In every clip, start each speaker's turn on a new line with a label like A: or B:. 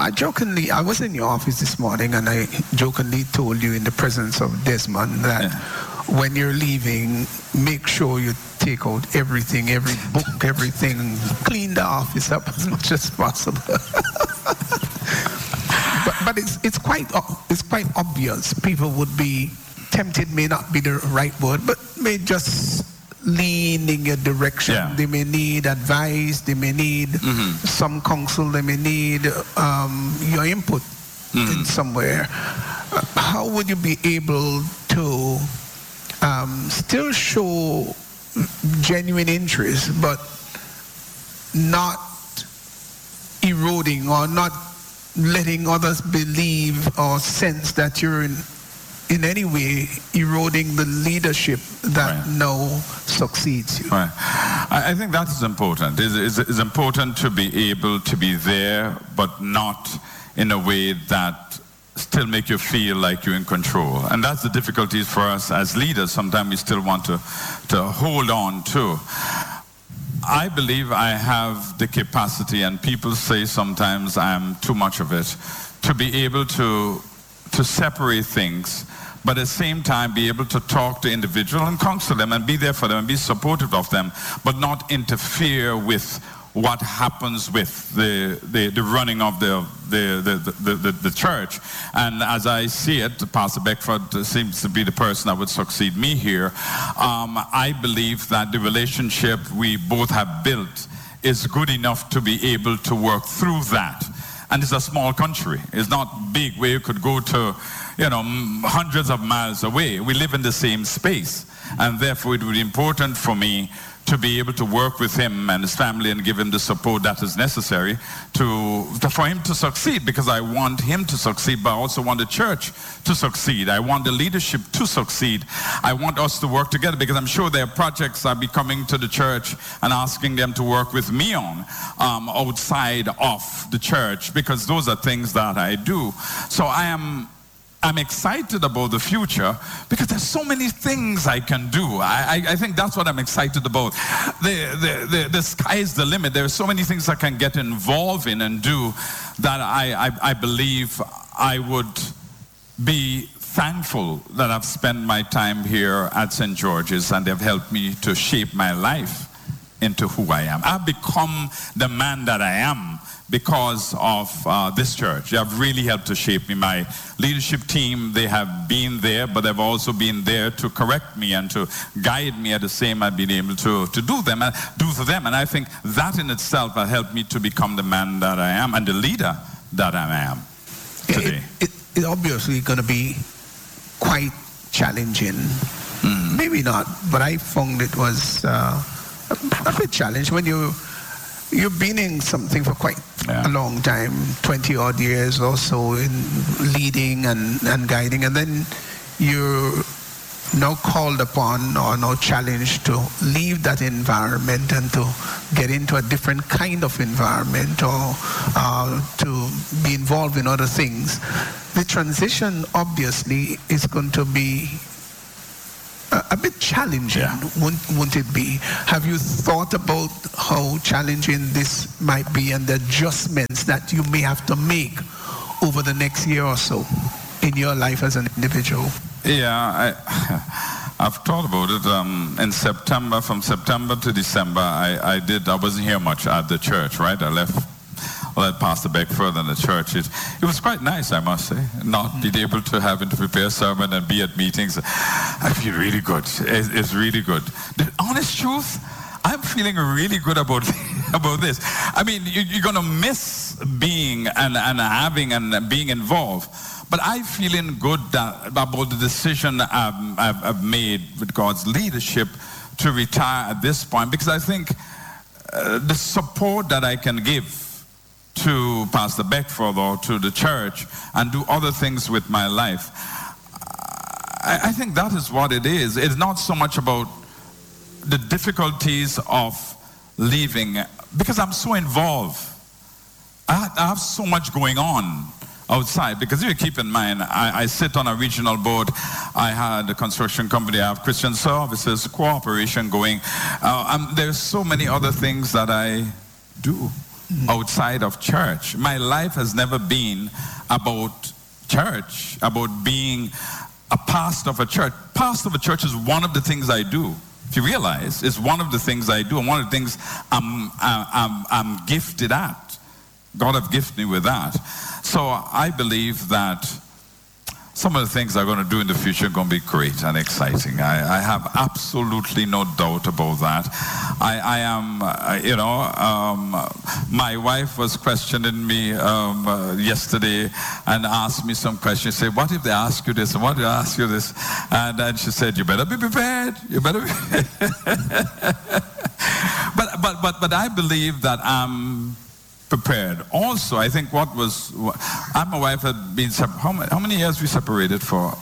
A: I was in your office this morning, and I jokingly told you in the presence of Desmond that when you're leaving, make sure you take out everything, every book, everything, clean the office up as much as possible. but it's quite obvious. People would be tempted, may not be the right word, but may just lean in your direction.
B: Yeah.
A: They may need advice, they may need some counsel, they may need your input in somewhere. How would you be able to still show genuine interest, but not eroding or not letting others believe or sense that you're in any way eroding the leadership that now succeeds you?
B: Right. I think that is important. It's important to be able to be there, but not in a way that still make you feel like you're in control. And that's the difficulties for us as leaders. Sometimes we still want to hold on to. I believe I have the capacity, and people say sometimes I'm too much of it, to be able to separate things, but at the same time be able to talk to individuals and counsel them and be there for them and be supportive of them, but not interfere with what happens with the running of the church. And as I see it, Pastor Beckford seems to be the person that would succeed me here. I believe that the relationship we both have built is good enough to be able to work through that. And it's a small country. It's not big where you could go to, hundreds of miles away. We live in the same space. And therefore it would be important for me to be able to work with him and his family and give him the support that is necessary for him to succeed, because I want him to succeed, but I also want the church to succeed. I want the leadership to succeed. I want us to work together, because I'm sure there are projects I'll be coming to the church and asking them to work with me on outside of the church, because those are things that I do. So I'm excited about the future because there's so many things I can do. I think that's what I'm excited about. The sky's the limit. There are so many things I can get involved in and do that I believe I would be thankful that I've spent my time here at St. George's, and they've helped me to shape my life into who I am. I've become the man that I am because of this church. They have really helped to shape me. My leadership team, they have been there, but they've also been there to correct me and to guide me at the same I've been able to do to them. And I think that in itself has helped me to become the man that I am and the leader that I am today.
A: It's obviously going to be quite challenging. Maybe not, but I found it was a bit challenging when you've been in something for quite a long time, 20 odd years or so, in leading and guiding, and then you're now called upon or now challenged to leave that environment and to get into a different kind of environment or to be involved in other things. The transition obviously is going to be a bit challenging, won't it be? Have you thought about how challenging this might be and the adjustments that you may have to make over the next year or so in your life as an individual?
B: Yeah, I've thought about it. In September, from September to December, I wasn't here much at the church, right? I left Pastor Beckford and the church. It was quite nice, I must say, not being able to have to prepare a sermon and be at meetings. I feel really good. It's really good. The honest truth, I'm feeling really good about this. I mean, you're going to miss being and having and being involved. But I'm feeling good about the decision I've made with God's leadership to retire at this point, because I think the support that I can give to Pastor Beckford or to the church and do other things with my life, I think that is what it is. It's not so much about the difficulties of leaving, because I'm so involved. I have so much going on outside, because if you keep in mind, I sit on a regional board. I had a construction company. I have Christian Services, cooperation going. There's so many other things that I do. outside of church. My life has never been about church, about being a pastor of a church. Pastor of a church is one of the things I do. If you realize, it's one of the things I do, and one of the things I'm gifted at. God have gifted me with that. So I believe that some of the things I'm going to do in the future are going to be great and exciting. I have absolutely no doubt about that. I am, my wife was questioning me yesterday and asked me some questions. She said, what if they ask you this and what if they ask you this? And then she said, you better be prepared. You better be But I believe that I'm prepared. Also, I think I and my wife had been, how many years we separated for?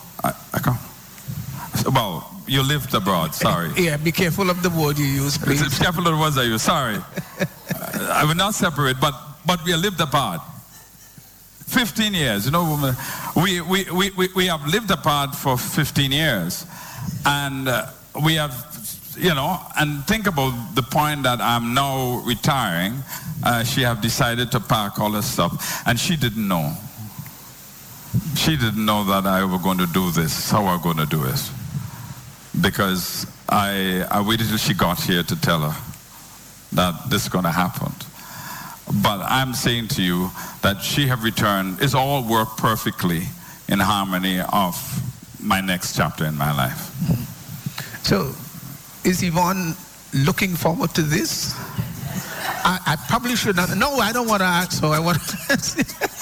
B: Well, you lived abroad, sorry.
A: Yeah, be careful of the word you use, please.
B: Be careful of the words I use, sorry. I will not separate, but we lived apart. 15 years, we have lived apart for 15 years. And we have, and think about the point that I'm now retiring. She have decided to pack all her stuff, and she didn't know. She didn't know that I was going to do this, how I was going to do it. Because I waited till she got here to tell her that this is going to happen. But I'm saying to you that she have returned. It's all worked perfectly in harmony of my next chapter in my life.
A: So, is Yvonne looking forward to this? I probably should not. No, I don't want to ask. So I want to ask.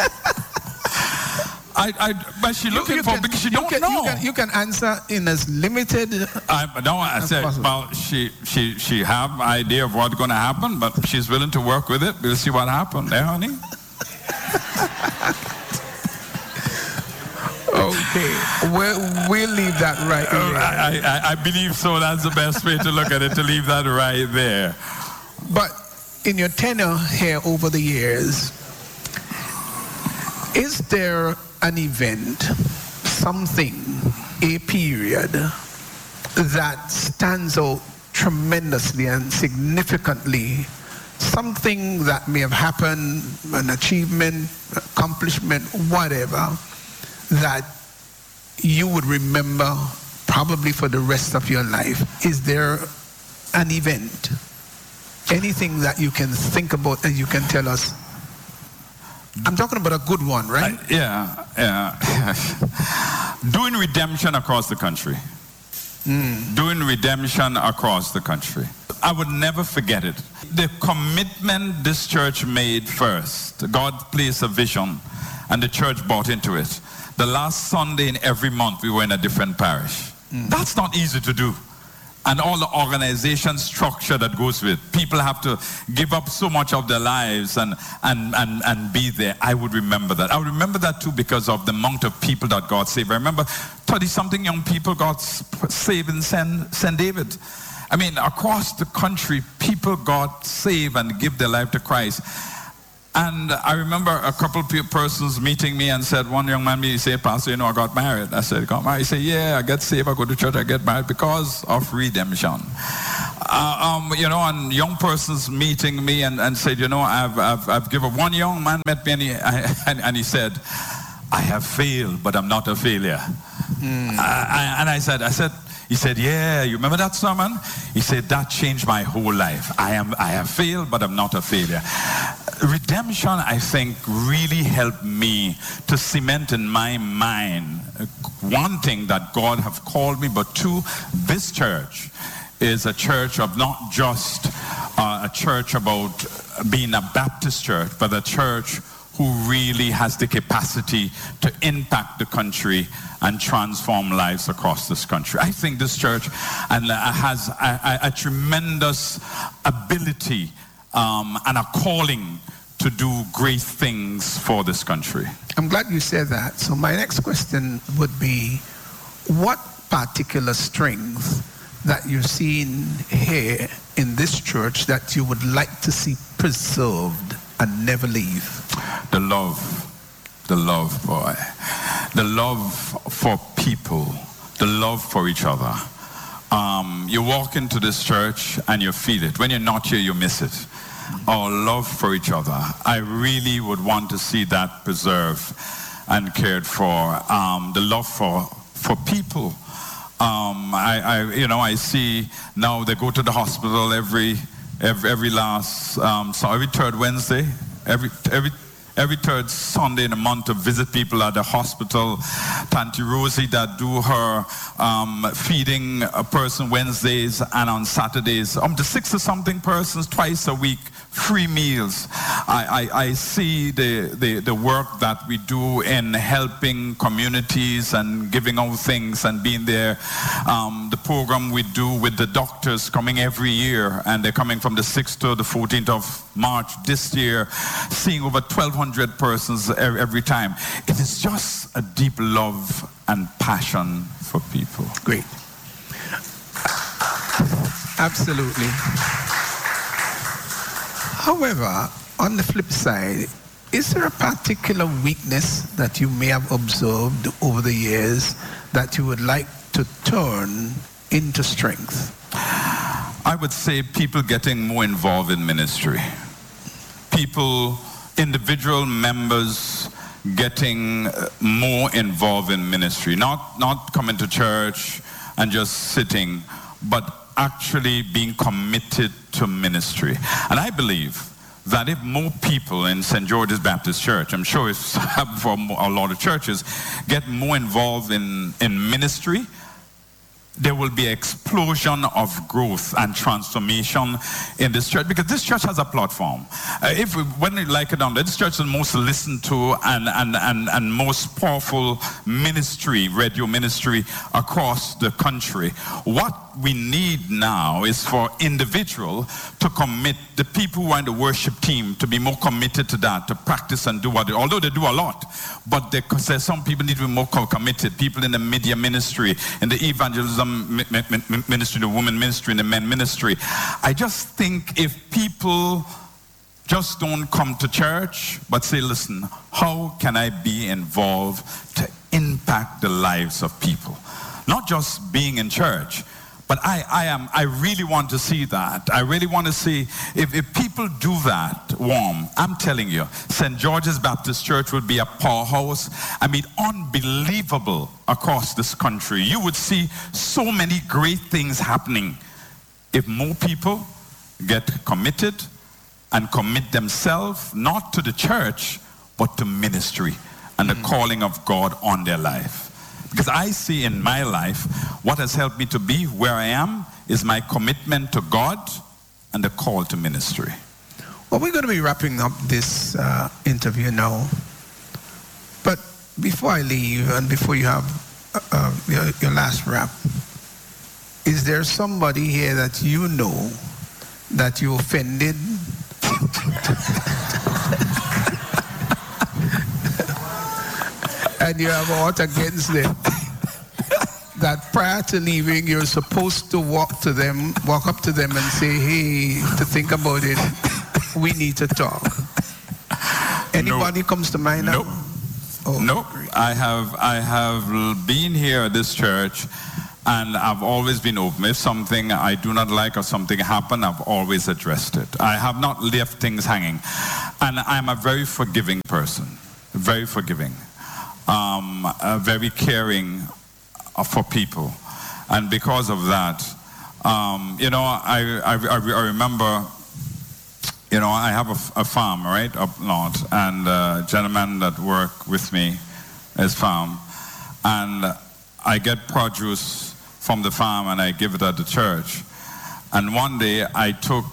B: But she's looking for because she don't know.
A: You can answer in as limited.
B: I said, possible. Well, she have an idea of what's going to happen, but she's willing to work with it. We'll see what happens, honey.
A: Okay, we'll leave that right there.
B: I believe so. That's the best way to look at it, to leave that right there.
A: But in your tenure here over the years, is there an event, something, a period that stands out tremendously and significantly, something that may have happened, an achievement, accomplishment, whatever, that you would remember probably for the rest of your life? Is there an event, anything that you can think about and you can tell us? I'm talking about a good one, right?
B: Yeah. Doing redemption across the country. Doing redemption across the country. I would never forget it. The commitment this church made first. God placed a vision and the church bought into it. The last Sunday in every month we were in a different parish. That's not easy to do. And all the organization structure that goes with it. People have to give up so much of their lives and be there. I would remember that. I would remember that too because of the amount of people that God saved. I remember 30-something young people got saved in St. David. I mean, across the country, people got saved and give their life to Christ. And I remember a couple of persons meeting me and said, one young man, he said, Pastor, I got married. I said, got married? He said, yeah, I get saved, I go to church, I get married because of redemption. And young persons meeting me and said, I've given. One young man met me and he said, I have failed, but I'm not a failure. And I said, he said, yeah, you remember that sermon? He said, that changed my whole life. I have failed, but I'm not a failure. Redemption, I think, really helped me to cement in my mind, one thing, that God have called me, but two, this church is a church of not just a church about being a Baptist church, but a church who really has the capacity to impact the country and transform lives across this country. I think this church has a tremendous ability and a calling to do great things for this country.
A: I'm glad you said that. So my next question would be, what particular strength that you're seeing here in this church that you would like to see preserved and never leave?
B: The love, boy. The love for people, the love for each other. You walk into this church and you feel it. When you're not here, you miss it. our love for each other. I really would want to see that preserved and cared for. The love for people. I see now they go to the hospital every third Wednesday, every third Sunday in a month to visit people at the hospital. Tanti Rosie that do her feeding a person Wednesdays and on Saturdays, to 60-something persons twice a week, free meals. I see the work that we do in helping communities and giving out things and being there. The program we do with the doctors coming every year, and they're coming from the 6th to the 14th of March this year, seeing over 1,200 persons every time. It is just a deep love and passion for people.
A: Great. Absolutely. However, on the flip side, is there a particular weakness that you may have observed over the years that you would like to turn into strength?
B: I would say people getting more involved in ministry. People, individual members getting more involved in ministry. Not coming to church and just sitting, but actually being committed to ministry. And I believe that if more people in St. George's Baptist Church, I'm sure it's for a lot of churches, get more involved in ministry, there will be an explosion of growth and transformation in this church, because this church has a platform. When we like it or not, this church is the most listened to and most powerful ministry, radio ministry across the country. What we need now is for individual to commit, the people who are in the worship team to be more committed to that, to practice and do what although they do a lot, but there's some people need to be more committed. People in the media ministry, in the evangelism ministry, the women ministry, and the men ministry. I just think if people just don't come to church, but say, listen, how can I be involved to impact the lives of people? Not just being in church, but I really want to see that. I really want to see if people do that warm. I'm telling you, St. George's Baptist Church would be a powerhouse. I mean, unbelievable across this country. You would see so many great things happening if more people get committed and commit themselves, not to the church, but to ministry and the calling of God on their life. Because I see in my life, what has helped me to be where I am is my commitment to God and the call to ministry.
A: Well, we're going to be wrapping up this interview now. But before I leave and before you have your last wrap, is there somebody here that you know that you offended? And you have aught against them, that prior to leaving, you're supposed to walk up to them and say, hey, to think about it, we need to talk. Anybody comes to mind now?
B: Nope.
A: Oh,
B: nope.
A: Great.
B: I have been here at this church, and I've always been open. If something I do not like or something happened, I've always addressed it. I have not left things hanging. And I'm a very forgiving person, very forgiving. Very caring for people, and because of that, I remember, I have a farm right up north, and a gentleman that work with me, his farm, and I get produce from the farm and I give it at the church. And one day I took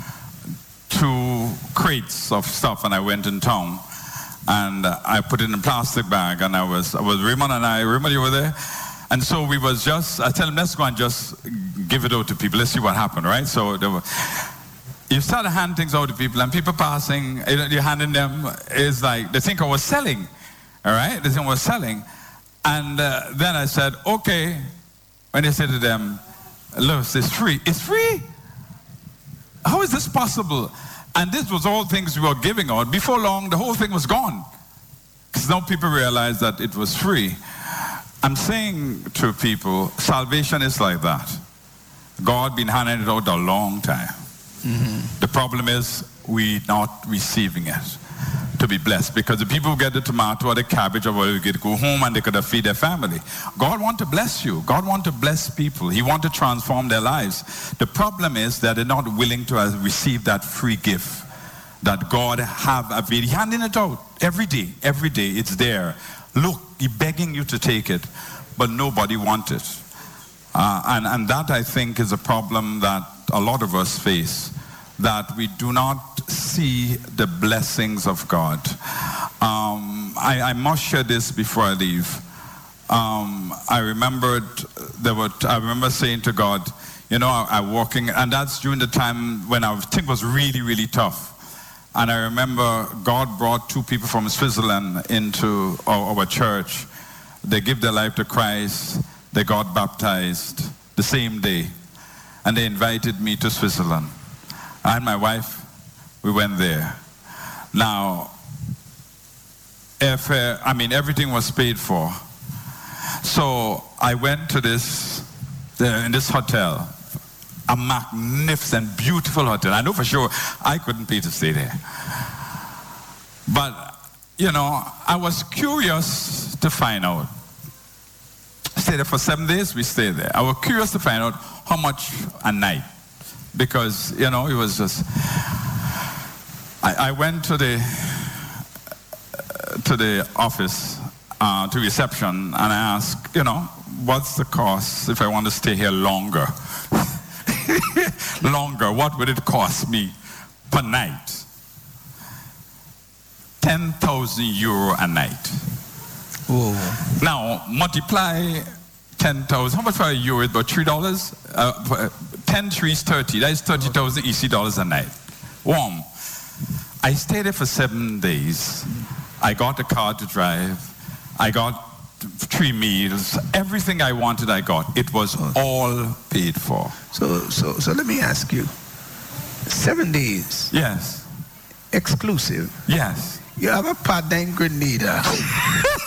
B: 2 crates of stuff and I went in town. And I put it in a plastic bag, and I was Raymond and Raymond, you were there? And so I tell him, let's go and just give it out to people. Let's see what happened, right? So you start to hand things out to people, and people passing, you're handing them, is like, they think I was selling, all right? They think I was selling. And then I said, okay. When they said to them, look, it's free. It's free? How is this possible? And this was all things we were giving out. Before long, the whole thing was gone. Because now people realize that it was free. I'm saying to people, salvation is like that. God been handing it out a long time. Mm-hmm. The problem is, we're not receiving it to be blessed. Because the people who get the tomato or the cabbage or whatever get to go home and they could have feed their family. God wants to bless you. God wants to bless people. He wants to transform their lives. The problem is that they're not willing to receive that free gift that God have available. He's handing it out every day. Every day it's there. Look, He's begging you to take it, but nobody wants it. And that, I think, is a problem that a lot of us face, that we do not see the blessings of God. I must share this before I leave. I remember saying to God, you know, I'm walking, and that's during the time when I think was really, really tough. And I remember God brought 2 people from Switzerland into our church. They gave their life to Christ. They got baptized the same day. And they invited me to Switzerland. I and my wife, we went there. Now, everything was paid for. So I went to in this hotel, a magnificent, beautiful hotel. I know for sure I couldn't pay to stay there. But, you know, I was curious to find out. Stayed there for 7 days, we stayed there. I was curious to find out how much a night. Because, you know, it was just... I went to the office, to reception, and I asked, you know, what's the cost if I want to stay here longer? Longer, what would it cost me per night? 10,000 euro a night.
A: Whoa.
B: Now, multiply 10,000. How much for a euro? About $3? 10 3 is 30. That is 30,000 EC dollars a night. Warm. I stayed there for 7 days. I got a car to drive. I got 3 meals. Everything I wanted, I got. It was all paid for.
A: So let me ask you. 7 days.
B: Yes.
A: Exclusive.
B: Yes.
A: You have a partner in Grenada.